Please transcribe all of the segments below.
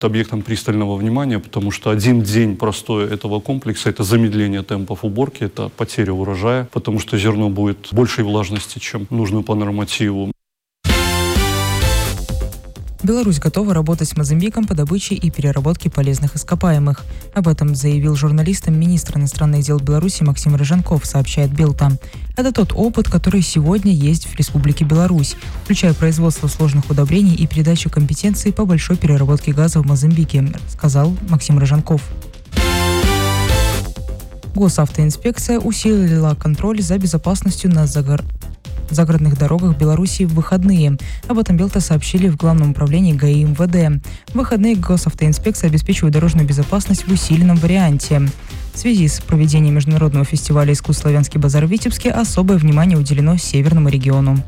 объектом пристального внимания, потому что один день простой этого комплекса — это замедление темпов уборки, это потеря урожая, потому что зерно будет большей влажности, чем нужно по нормативу. Беларусь готова работать с Мозамбиком по добыче и переработке полезных ископаемых. Об этом заявил журналистам министр иностранных дел Беларуси Максим Рыженков, сообщает Белта. Это тот опыт, который сегодня есть в Республике Беларусь, включая производство сложных удобрений и передачу компетенции по большой переработке газа в Мозамбике, сказал Максим Рыженков. Госавтоинспекция усилила контроль за безопасностью на загородных дорогах Беларуси в выходные. Об этом Белта сообщили в Главном управлении ГАИ МВД. В выходные госавтоинспекция обеспечивает дорожную безопасность в усиленном варианте. В связи с проведением международного фестиваля искусств «Славянский базар» в Витебске особое внимание уделено северному региону.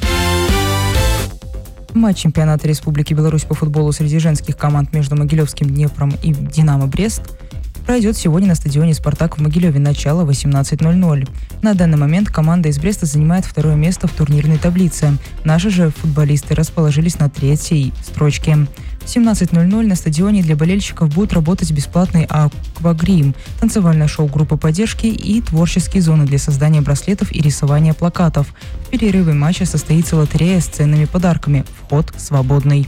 Матч чемпионата Республики Беларусь по футболу среди женских команд между Могилевским Днепром и Динамо Брест пройдет сегодня на стадионе «Спартак» в Могилеве, начало 18:00. На данный момент команда из Бреста занимает второе место в турнирной таблице. Наши же футболисты расположились на третьей строчке. В 17:00 на стадионе для болельщиков будет работать бесплатный аквагрим, танцевальное шоу группы поддержки и творческие зоны для создания браслетов и рисования плакатов. В перерыве матча состоится лотерея с ценными подарками. Вход свободный.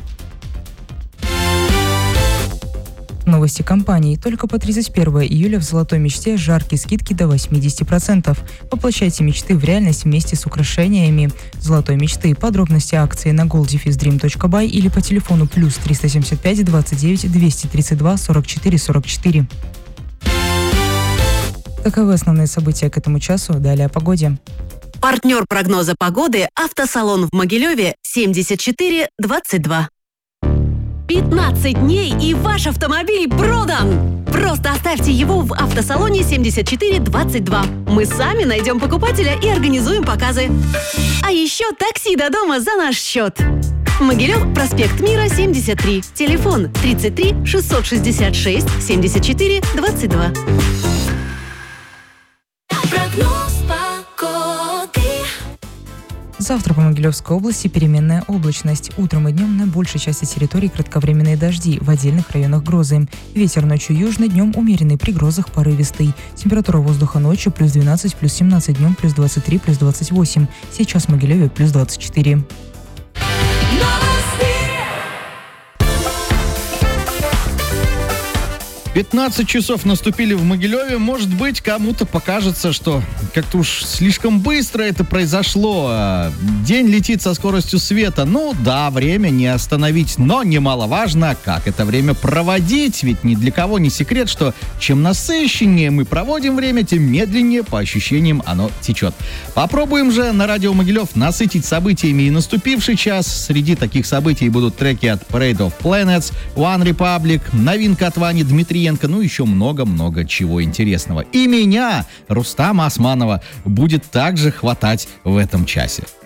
Новости компании. Только по 31 июля в «Золотой мечте» жаркие скидки до 80%. Воплощайте мечты в реальность вместе с украшениями «Золотой мечты». Подробности акции на gold-dream.by или по телефону +375 29 232 44 44. Таковы основные события к этому часу. Далее о погоде. Партнер прогноза погоды – автосалон в Могилеве 7422. 15 дней и ваш автомобиль продан! Просто оставьте его в автосалоне 7422. Мы сами найдем покупателя и организуем показы. А еще такси до дома за наш счет. Могилев, проспект Мира, 73. Телефон 33 666 74 22. Завтра по Могилевской области переменная облачность. Утром и днем на большей части территории кратковременные дожди, в отдельных районах грозы. Ветер ночью южный, днем умеренный, при грозах порывистый. Температура воздуха ночью +12, +17, днем +23, +28. Сейчас в Могилеве +24. 15 часов наступили в Могилеве. Может быть, кому-то покажется, что как-то уж слишком быстро это произошло. День летит со скоростью света. Ну да, время не остановить, но немаловажно, как это время проводить. Ведь ни для кого не секрет, что чем насыщеннее мы проводим время, тем медленнее, по ощущениям, оно течет. Попробуем же на радио Могилев насытить событиями и наступивший час. Среди таких событий будут треки от Parade of Planets, One Republic, новинка от Вани Дмитриенко, ну еще много-много чего интересного. И меня, Рустама Османова, будет также хватать в этом часе.